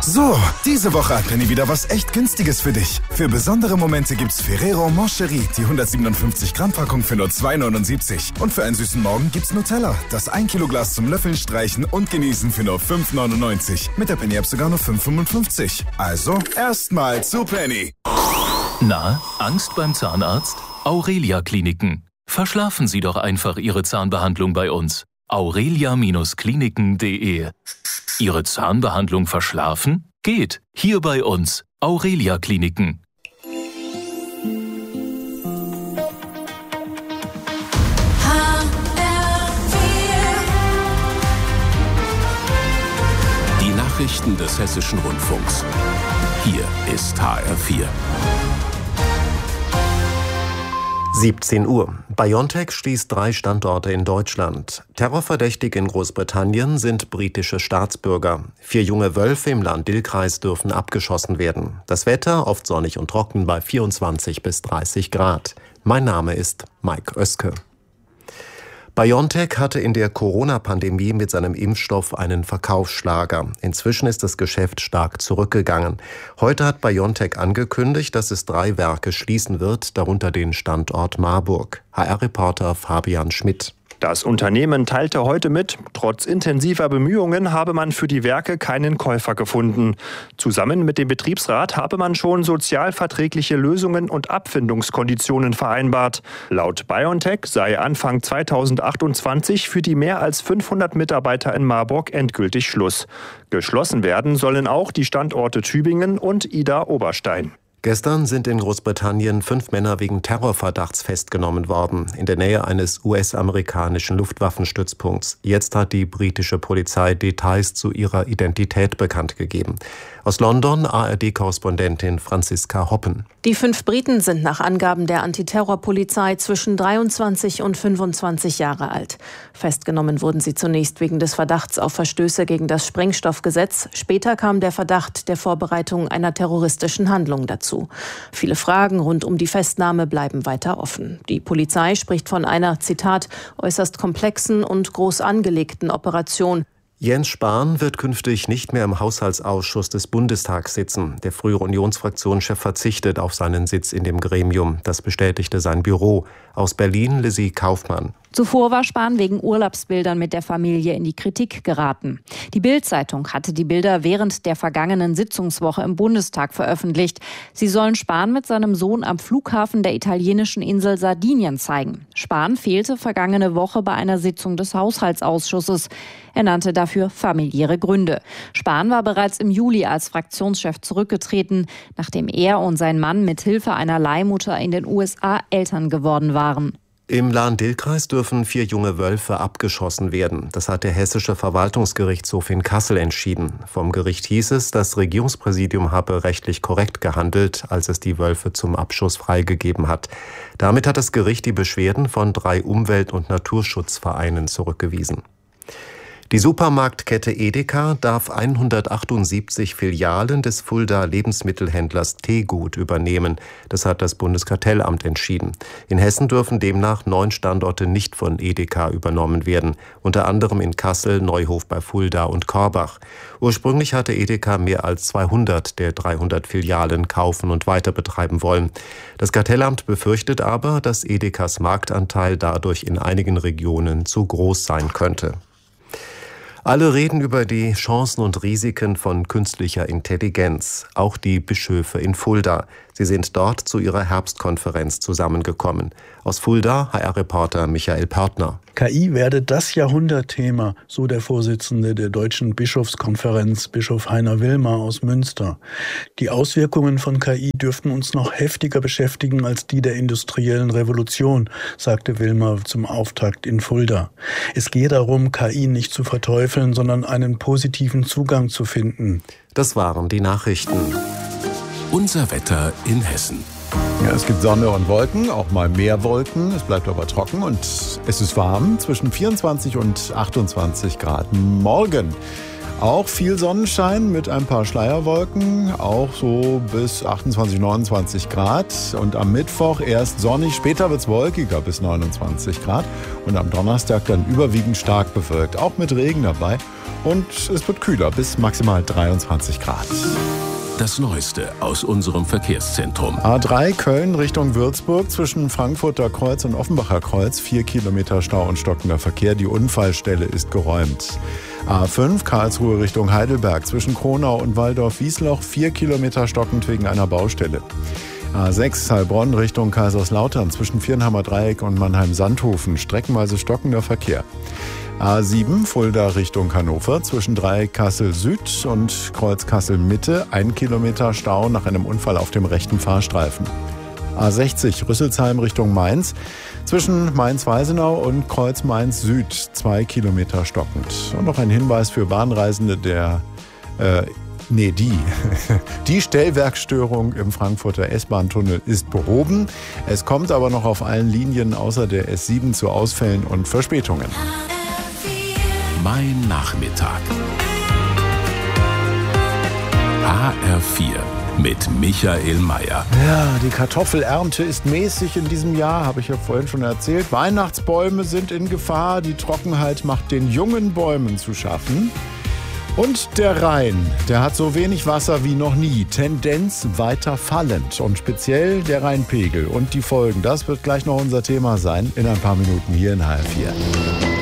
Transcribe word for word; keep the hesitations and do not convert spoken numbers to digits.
So, diese Woche hat Penny wieder was echt Günstiges für dich. Für besondere Momente gibt's Ferrero Moncherie, die hundertsiebenundfünfzig Gramm Packung für nur zwei neunundsiebzig. Und für einen süßen Morgen gibt's Nutella, das ein Kilo Glas zum Löffeln, Streichen und Genießen für nur fünf neunundneunzig. Mit der Penny-App sogar nur fünf fünfundfünfzig. Also, erstmal zu Penny. Na, Angst beim Zahnarzt? Aurelia Kliniken. Verschlafen Sie doch einfach Ihre Zahnbehandlung bei uns. aurelia Kliniken punkt de. Ihre Zahnbehandlung verschlafen? Geht. Hier bei uns. Aurelia Kliniken. Die Nachrichten des Hessischen Rundfunks. Hier ist H R vier. siebzehn Uhr. BioNTech schließt drei Standorte in Deutschland. Terrorverdächtig in Großbritannien sind britische Staatsbürger. Vier junge Wölfe im Lahn-Dill-Kreis dürfen abgeschossen werden. Das Wetter oft sonnig und trocken bei vierundzwanzig bis dreißig Grad. Mein Name ist Mike Oeske. BioNTech hatte in der Corona-Pandemie mit seinem Impfstoff einen Verkaufsschlager. Inzwischen ist das Geschäft stark zurückgegangen. Heute hat BioNTech angekündigt, dass es drei Werke schließen wird, darunter den Standort Marburg. H R-Reporter Fabian Schmidt. Das Unternehmen teilte heute mit, trotz intensiver Bemühungen habe man für die Werke keinen Käufer gefunden. Zusammen mit dem Betriebsrat habe man schon sozialverträgliche Lösungen und Abfindungskonditionen vereinbart. Laut BioNTech sei Anfang zweitausendachtundzwanzig für die mehr als fünfhundert Mitarbeiter in Marburg endgültig Schluss. Geschlossen werden sollen auch die Standorte Tübingen und Idar-Oberstein. Gestern sind in Großbritannien fünf Männer wegen Terrorverdachts festgenommen worden, in der Nähe eines U S-amerikanischen Luftwaffenstützpunkts. Jetzt hat die britische Polizei Details zu ihrer Identität bekannt gegeben. Aus London A R D-Korrespondentin Franziska Hoppen. Die fünf Briten sind nach Angaben der Antiterrorpolizei zwischen dreiundzwanzig und fünfundzwanzig Jahre alt. Festgenommen wurden sie zunächst wegen des Verdachts auf Verstöße gegen das Sprengstoffgesetz. Später kam der Verdacht der Vorbereitung einer terroristischen Handlung dazu. Viele Fragen rund um die Festnahme bleiben weiter offen. Die Polizei spricht von einer, Zitat, äußerst komplexen und groß angelegten Operation. Jens Spahn wird künftig nicht mehr im Haushaltsausschuss des Bundestags sitzen. Der frühere Unionsfraktionschef verzichtet auf seinen Sitz in dem Gremium. Das bestätigte sein Büro. Aus Berlin Lizzie Kaufmann. Zuvor war Spahn wegen Urlaubsbildern mit der Familie in die Kritik geraten. Die Bild-Zeitung hatte die Bilder während der vergangenen Sitzungswoche im Bundestag veröffentlicht. Sie sollen Spahn mit seinem Sohn am Flughafen der italienischen Insel Sardinien zeigen. Spahn fehlte vergangene Woche bei einer Sitzung des Haushaltsausschusses. Er nannte dafür familiäre Gründe. Spahn war bereits im Juli als Fraktionschef zurückgetreten, nachdem er und sein Mann mit Hilfe einer Leihmutter in den U S A Eltern geworden waren. Im Lahn-Dill-Kreis dürfen vier junge Wölfe abgeschossen werden. Das hat der Hessische Verwaltungsgerichtshof in Kassel entschieden. Vom Gericht hieß es, das Regierungspräsidium habe rechtlich korrekt gehandelt, als es die Wölfe zum Abschuss freigegeben hat. Damit hat das Gericht die Beschwerden von drei Umwelt- und Naturschutzvereinen zurückgewiesen. Die Supermarktkette Edeka darf hundertachtundsiebzig Filialen des Fulda Lebensmittelhändlers Tegut übernehmen. Das hat das Bundeskartellamt entschieden. In Hessen dürfen demnach neun Standorte nicht von Edeka übernommen werden, unter anderem in Kassel, Neuhof bei Fulda und Korbach. Ursprünglich hatte Edeka mehr als zweihundert der dreihundert Filialen kaufen und weiterbetreiben wollen. Das Kartellamt befürchtet aber, dass Edekas Marktanteil dadurch in einigen Regionen zu groß sein könnte. Alle reden über die Chancen und Risiken von künstlicher Intelligenz, auch die Bischöfe in Fulda. Sie sind dort zu ihrer Herbstkonferenz zusammengekommen. Aus Fulda H R-Reporter Michael Pörtner. K I werde das Jahrhundertthema, so der Vorsitzende der Deutschen Bischofskonferenz, Bischof Heiner Wilmer aus Münster. Die Auswirkungen von K I dürften uns noch heftiger beschäftigen als die der industriellen Revolution, sagte Wilmer zum Auftakt in Fulda. Es gehe darum, K I nicht zu verteufeln, sondern einen positiven Zugang zu finden. Das waren die Nachrichten. Unser Wetter in Hessen. Ja, es gibt Sonne und Wolken, auch mal mehr Wolken. Es bleibt aber trocken und es ist warm, zwischen vierundzwanzig und achtundzwanzig Grad. Morgen Auch viel Sonnenschein mit ein paar Schleierwolken, auch so bis achtundzwanzig, neunundzwanzig Grad. Und am Mittwoch erst sonnig, später wird es wolkiger bis neunundzwanzig Grad. Und am Donnerstag dann überwiegend stark bewölkt, auch mit Regen dabei. Und es wird kühler bis maximal dreiundzwanzig Grad. Das Neueste aus unserem Verkehrszentrum. A drei Köln Richtung Würzburg zwischen Frankfurter Kreuz und Offenbacher Kreuz. Vier Kilometer Stau und stockender Verkehr. Die Unfallstelle ist geräumt. A fünf Karlsruhe Richtung Heidelberg zwischen Kronau und Waldorf-Wiesloch. Vier Kilometer stockend wegen einer Baustelle. A sechs Heilbronn Richtung Kaiserslautern zwischen Viernheimer Dreieck und Mannheim-Sandhofen. Streckenweise stockender Verkehr. A sieben Fulda Richtung Hannover zwischen Dreieck Kassel Süd und Kreuz Kassel Mitte. Ein Kilometer Stau nach einem Unfall auf dem rechten Fahrstreifen. A sechzig Rüsselsheim Richtung Mainz zwischen Mainz-Weisenau und Kreuz Mainz Süd. Zwei Kilometer stockend. Und noch ein Hinweis für Bahnreisende, der äh, Nee, die. Die Stellwerkstörung im Frankfurter S-Bahn-Tunnel ist behoben. Es kommt aber noch auf allen Linien außer der S sieben zu Ausfällen und Verspätungen. Mein Nachmittag. A R vier mit Michael Mayer. Ja, die Kartoffelernte ist mäßig in diesem Jahr, habe ich ja vorhin schon erzählt. Weihnachtsbäume sind in Gefahr. Die Trockenheit macht den jungen Bäumen zu schaffen. Und der Rhein, der hat so wenig Wasser wie noch nie. Tendenz weiter fallend. Und speziell der Rheinpegel und die Folgen. Das wird gleich noch unser Thema sein in ein paar Minuten hier in H R vier.